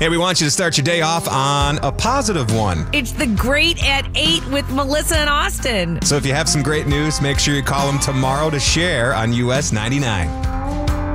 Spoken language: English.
Hey, we want you to start your day off on a positive one. It's the Great at 8 with Melissa and Austin. So if you have some great news, make sure you call them tomorrow to share on US 99.